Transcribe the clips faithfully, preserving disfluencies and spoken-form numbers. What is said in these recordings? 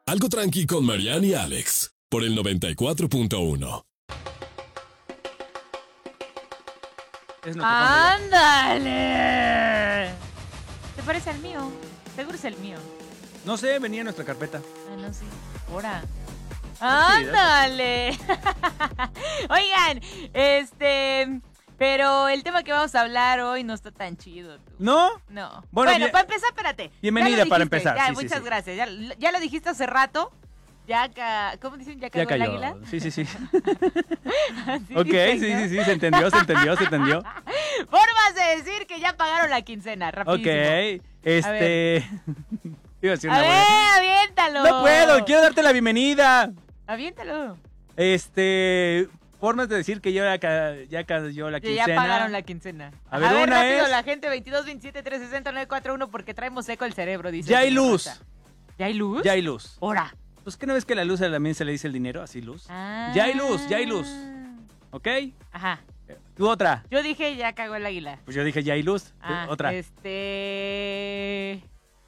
Algo tranqui con Mariana y Alex, por el noventa y cuatro punto uno. ¡Ándale! ¿Te parece al mío? Seguro es el mío. No sé, venía en nuestra carpeta. Ah, no sé. Ahora. ¡Ándale! Oigan, este... Pero el tema que vamos a hablar hoy no está tan chido. ¿Tú? ¿No? No. Bueno, Bueno, bien- para empezar, espérate. Bienvenida Ya lo para dijiste, empezar. Ya, Sí, sí, muchas sí. gracias. Ya, ya lo dijiste hace rato. Ya, ca... ¿cómo dicen? ¿Ya cagó Ya el cayó. águila? Sí, sí, sí. Así Ok, dicen, sí, ¿no? sí, sí, se entendió, se entendió, se entendió. Formas de decir que ya pagaron la quincena, rapidísimo. Ok, este... Iba a decir A una ver, buena. aviéntalo. No puedo, quiero darte la bienvenida. Aviéntalo. Este... Formas de decir que yo ya, ca- ya cayó la Que quincena. ya pagaron la quincena. A ver, una rápido, es- la gente, veintidós, veintisiete, trescientos sesenta, novecientos cuarenta y uno, porque traemos seco el cerebro, dice. Ya el hay señor luz. Rosa. ¿Ya hay luz? Ya hay luz. Hora. Pues, ¿qué no ves que la luz también se le dice el dinero? Así, luz. Ah. Ya hay luz, ya hay luz. ¿Ok? Ajá. ¿Tú otra? Yo dije ya cagó el águila. Pues yo dije ya hay luz. ¿Tú? Ah, Otra. Este...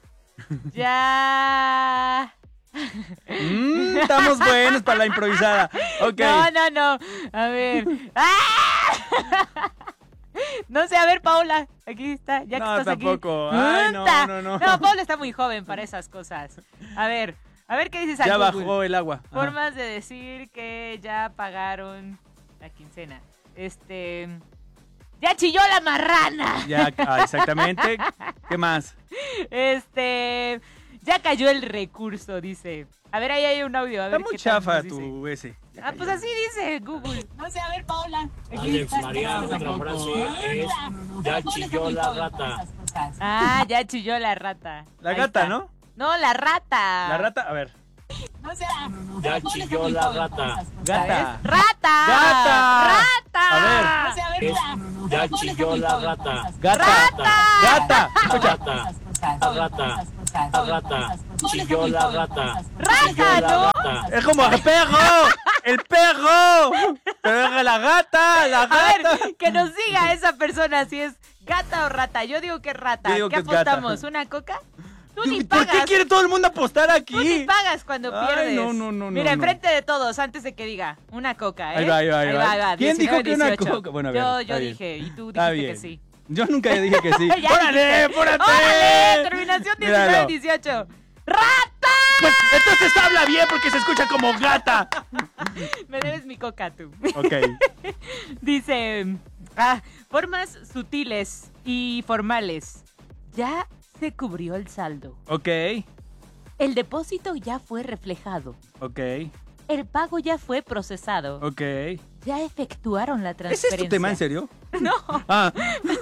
ya... Mm, estamos buenos para la improvisada. Ok. No, no, no. A ver. ¡Ah! No sé, a ver, Paula. Aquí está, ya que No, estás aquí. tampoco. Ay, no, ¡Unta! no, no. No, Paula está muy joven para esas cosas. A ver, a ver qué dices al Ya Google. bajó el agua. Ajá. Formas de decir que ya pagaron la quincena. Este... ¡Ya chilló la marrana! Ya, ah, exactamente. ¿Qué más? Este... Ya cayó el recurso, dice. A ver, ahí hay un audio. A ver Está muy qué tal chafa nos dice. tu ese. Ya Ah, pues cayó. así dice Google. No sé, a ver, Paula. Alex María, otra frase es ya chilló la rata. Ah, ya chilló la rata. La Ahí gata, está. ¿no? No, la rata. La rata, a ver. Ya chilló la rata. Gata. ¡Rata! Gata. ¡Rata! A ver. Es ya chilló la rata. Gata. ¡Rata! Gata. Escucha. Rata. La rata. La rata. Chilló la rata. ¡Rata, Chilló la no! rata. Es como el perro. El perro. Pero es la gata. La A gata. ver, que nos diga esa persona si es gata o rata. Yo digo que es rata. Yo digo ¿Qué que es gata. apostamos? ¿Una coca? Tú ni ¿Por pagas. qué quiere todo el mundo apostar Tú ni aquí? pagas cuando Ay, pierdes. no, no, no, Mira, no, enfrente de todos, antes de que diga una coca, ¿eh? Ahí va, ahí va, ahí va. ¿Quién dijo diecinueve, que una dieciocho. coca? Bueno, a ver, Yo, está yo bien. dije, y tú Está dijiste que bien. sí. Yo nunca dije que sí. Ya ¡Órale, dijiste. apúrate! ¡Órale! Terminación Míralo. diecinueve dieciocho. ¡Rata! Pues, entonces habla bien porque se escucha como gata. Me debes mi coca, tú. Ok. Dice, ah, formas sutiles y formales. Ya se cubrió el saldo. Ok. El depósito ya fue reflejado. Ok. El pago ya fue procesado. Ok. Ya efectuaron la ¿Ese transferencia. es tu tema en serio? No. Ah,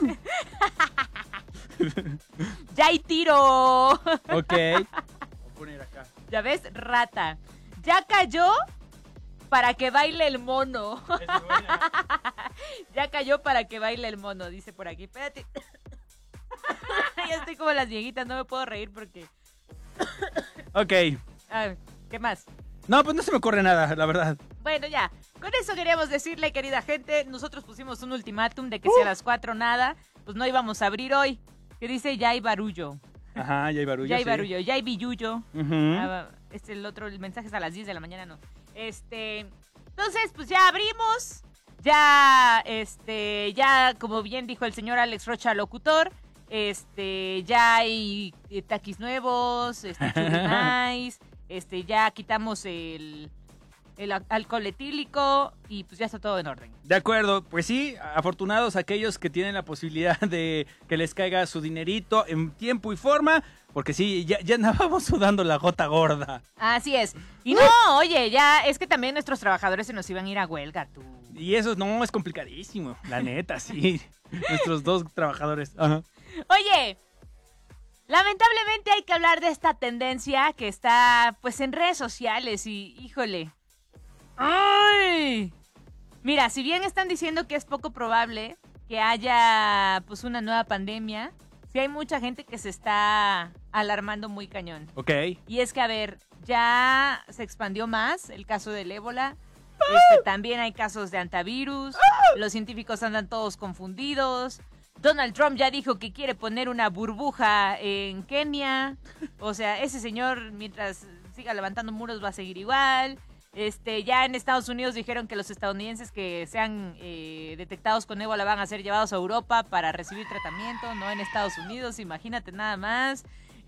Ya hay tiro. ok. Voy a poner acá. Ya ves, rata. Ya cayó para que baile el mono. Es buena. Ya cayó para que baile el mono, dice por aquí. Espérate. Ya estoy como las viejitas, no me puedo reír porque... Ok. Ah, ¿qué más? No, pues no se me ocurre nada, la verdad. Bueno, ya. Con eso queríamos decirle, querida gente, nosotros pusimos un ultimátum de que si a las cuatro nada, pues no íbamos a abrir hoy. Que dice, ya hay barullo. Ajá, ya hay barullo. Ya hay sí. barullo, ya hay billullo. Ujú. Ah, este, el otro, el mensaje es a las diez de la mañana, no. Este, entonces, pues ya abrimos. Ya, este, ya, como bien dijo el señor Alex Rocha, locutor, este, ya hay eh, taquis nuevos, este, churrimais, este, ya quitamos el, el al- alcohol etílico y pues ya está todo en orden. De acuerdo, pues sí, afortunados aquellos que tienen la posibilidad de que les caiga su dinerito en tiempo y forma, porque sí, ya, ya andábamos sudando la gota gorda. Así es. Y no, oye, ya es que también nuestros trabajadores se nos iban a ir a huelga, tú. Y eso no es complicadísimo, la neta, sí. Nuestros dos trabajadores. Ajá. Oye, lamentablemente hay que hablar de esta tendencia que está pues en redes sociales y híjole. ¡Ay! Mira, si bien están diciendo que es poco probable que haya pues una nueva pandemia, sí hay mucha gente que se está alarmando muy cañón. Ok. Y es que, a ver, ya se expandió más el caso del ébola. Este, también hay casos de antivirus. Los científicos andan todos confundidos. Donald Trump ya dijo que quiere poner una burbuja en Kenia. O sea, ese señor, mientras siga levantando muros va a seguir igual. Este, ya en Estados Unidos dijeron que los estadounidenses que sean eh, detectados con ébola van a ser llevados a Europa para recibir tratamiento, no en Estados Unidos, imagínate nada más.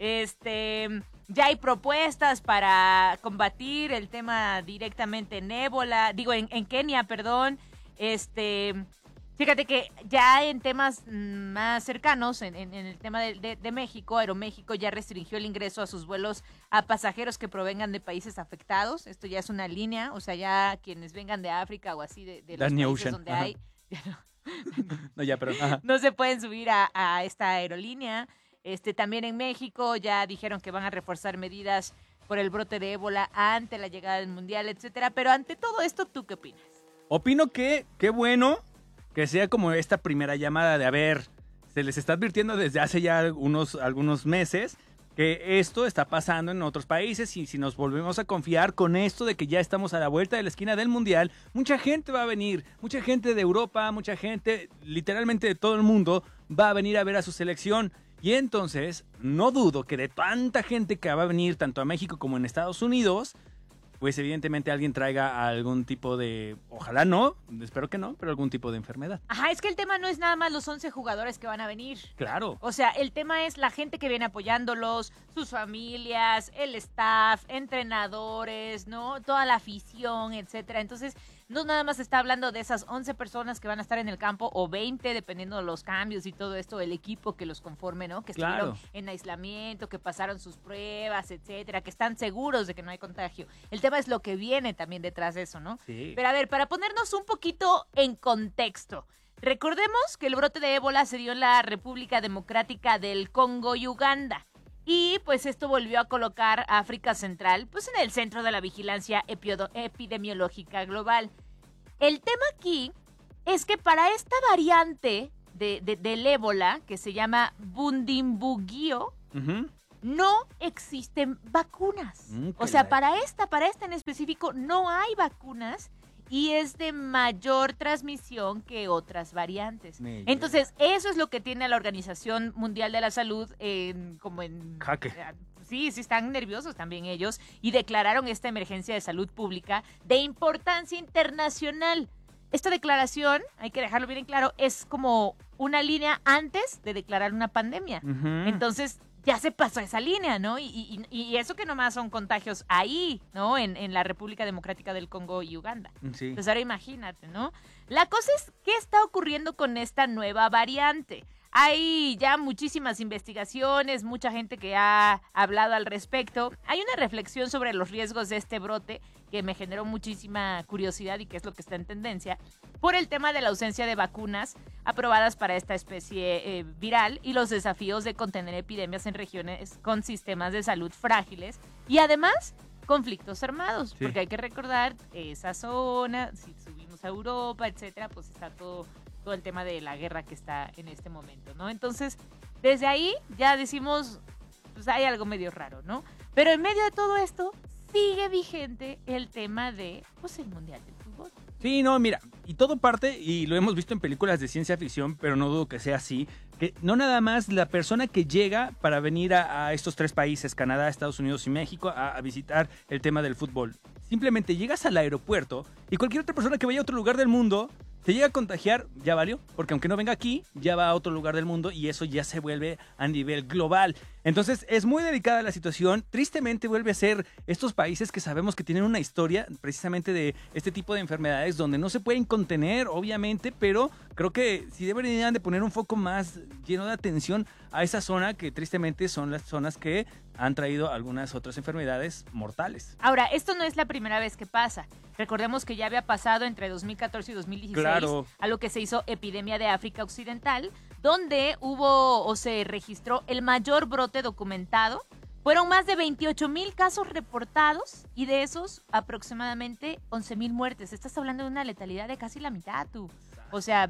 Este, ya hay propuestas para combatir el tema directamente en ébola, digo en, en Kenia, perdón. Este, fíjate que ya en temas más cercanos, en, en, en el tema de, de, de México, Aeroméxico ya restringió el ingreso a sus vuelos a pasajeros que provengan de países afectados. Esto ya es una línea, o sea, ya quienes vengan de África o así, de, de los países Ocean. Donde ajá. hay... Ya no, no, ya, pero, ajá. no se pueden subir a, a esta aerolínea. Este, también en México ya dijeron que van a reforzar medidas por el brote de ébola ante la llegada del mundial, etcétera. Pero ante todo esto, ¿tú qué opinas? Opino que qué bueno que sea como esta primera llamada de, a ver, se les está advirtiendo desde hace ya unos, algunos meses que esto está pasando en otros países y si nos volvemos a confiar con esto de que ya estamos a la vuelta de la esquina del mundial, mucha gente va a venir, mucha gente de Europa, mucha gente literalmente de todo el mundo va a venir a ver a su selección. Y entonces, no dudo que de tanta gente que va a venir tanto a México como en Estados Unidos, pues evidentemente alguien traiga algún tipo de, ojalá no, espero que no, pero algún tipo de enfermedad. Ajá, es que el tema no es nada más los once jugadores que van a venir. Claro. O sea, el tema es la gente que viene apoyándolos, sus familias, el staff, entrenadores, ¿no? Toda la afición, etcétera. Entonces, no nada más se está hablando de esas once personas que van a estar en el campo o veinte, dependiendo de los cambios y todo esto, el equipo que los conforme, ¿no? Que estuvieron claro. en aislamiento, que pasaron sus pruebas, etcétera, que están seguros de que no hay contagio. El tema es lo que viene también detrás de eso, ¿no? Sí. Pero a ver, para ponernos un poquito en contexto, recordemos que el brote de ébola se dio en la República Democrática del Congo y Uganda. Y pues esto volvió a colocar a África Central pues en el centro de la vigilancia epiodo- epidemiológica global. El tema aquí es que para esta variante de, de, del ébola, que se llama Bundibugyo, Uh-huh. no existen vacunas. Mm, o sea, la... para esta, para esta en específico, no hay vacunas y es de mayor transmisión que otras variantes. Me Entonces, eso es lo que tiene a la Organización Mundial de la Salud en, como en... jaque. Sí, sí, están nerviosos también ellos y declararon esta emergencia de salud pública de importancia internacional. Esta declaración, hay que dejarlo bien claro, es como una línea antes de declarar una pandemia. Uh-huh. Entonces, ya se pasó esa línea, ¿no? Y, y, y eso que nomás son contagios ahí, ¿no? En, en la República Democrática del Congo y Uganda. Sí. Entonces ahora imagínate, ¿no? La cosa es, ¿qué está ocurriendo con esta nueva variante? Hay ya muchísimas investigaciones, mucha gente que ha hablado al respecto. Hay una reflexión sobre los riesgos de este brote que me generó muchísima curiosidad y que es lo que está en tendencia, por el tema de la ausencia de vacunas aprobadas para esta especie eh, viral y los desafíos de contener epidemias en regiones con sistemas de salud frágiles y además conflictos armados, sí. porque hay que recordar esa zona, si subimos a Europa, etcétera, pues está todo... todo el tema de la guerra que está en este momento, ¿no? Entonces, desde ahí ya decimos, pues hay algo medio raro, ¿no? Pero en medio de todo esto, sigue vigente el tema de, pues, el Mundial del Fútbol. Sí, no, mira, y todo parte, y lo hemos visto en películas de ciencia ficción, pero no dudo que sea así, que no nada más la persona que llega para venir a, a estos tres países, Canadá, Estados Unidos y México, a, a visitar el tema del fútbol. Simplemente llegas al aeropuerto y cualquier otra persona que vaya a otro lugar del mundo se llega a contagiar, ya valió, porque aunque no venga aquí, ya va a otro lugar del mundo y eso ya se vuelve a nivel global. Entonces es muy delicada la situación, tristemente vuelve a ser estos países que sabemos que tienen una historia precisamente de este tipo de enfermedades donde no se pueden contener, obviamente, pero creo que sí deberían de poner un foco más lleno de atención a esa zona que tristemente son las zonas que han traído algunas otras enfermedades mortales. Ahora, esto no es la primera vez que pasa. Recordemos que ya había pasado entre dos mil catorce y dos mil dieciséis Claro. a lo que se hizo epidemia de África Occidental, donde hubo o se registró el mayor brote documentado. Fueron más de veintiocho mil casos reportados y de esos aproximadamente once mil muertes. Estás hablando de una letalidad de casi la mitad, tú. O sea,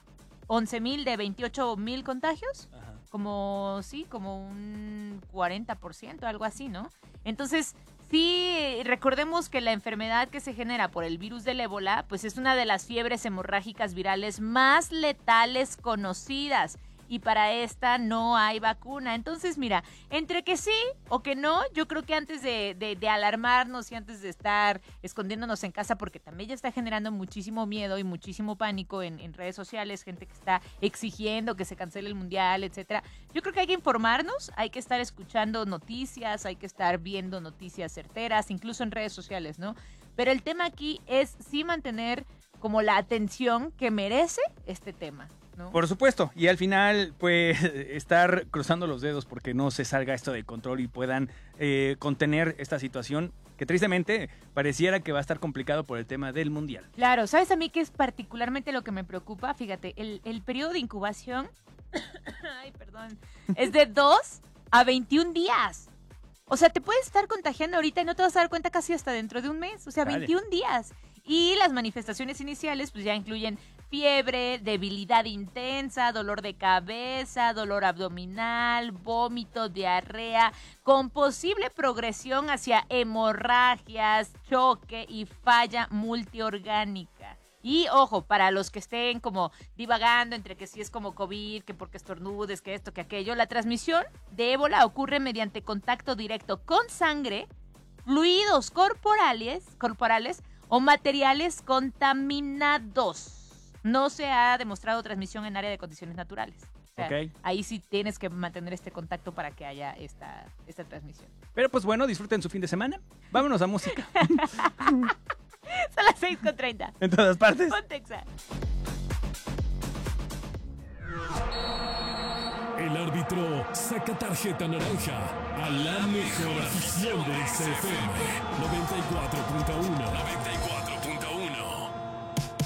once mil de veintiocho mil contagios. Ajá. Como, sí, como un cuarenta por ciento, algo así, ¿no? Entonces, sí, recordemos que la enfermedad que se genera por el virus del ébola, pues es una de las fiebres hemorrágicas virales más letales conocidas. y para esta no hay vacuna. Entonces, mira, entre que sí o que no, yo creo que antes de, de, de alarmarnos y antes de estar escondiéndonos en casa, porque también ya está generando muchísimo miedo y muchísimo pánico en, en redes sociales, gente que está exigiendo que se cancele el mundial, etcétera. Yo creo que hay que informarnos, hay que estar escuchando noticias, hay que estar viendo noticias certeras, incluso en redes sociales, ¿no? Pero el tema aquí es sí mantener como la atención que merece este tema, ¿no? Por supuesto, y al final, pues, estar cruzando los dedos porque no se salga esto de control y puedan eh, contener esta situación que tristemente pareciera que va a estar complicado por el tema del mundial. Claro, ¿sabes a mí qué es particularmente lo que me preocupa? Fíjate, el, el periodo de incubación, ay, perdón, es de dos a veintiún días. O sea, te puedes estar contagiando ahorita y no te vas a dar cuenta casi hasta dentro de un mes, o sea, Dale. veintiún días. Y las manifestaciones iniciales pues ya incluyen fiebre, debilidad intensa, dolor de cabeza, dolor abdominal, vómito, diarrea, con posible progresión hacia hemorragias, choque y falla multiorgánica. Y ojo, para los que estén como divagando entre que si es como COVID, que porque estornudes, que esto, que aquello, la transmisión de ébola ocurre mediante contacto directo con sangre, fluidos corporales, corporales o materiales contaminados. No se ha demostrado transmisión en área de condiciones naturales. O sea, Ok. ahí sí tienes que mantener este contacto para que haya esta, esta transmisión. Pero pues bueno, disfruten su fin de semana. Vámonos a música. Son las seis con treinta. En todas partes. Pontexa. El árbitro saca tarjeta naranja a la mejor afición de X F M noventa y cuatro punto uno.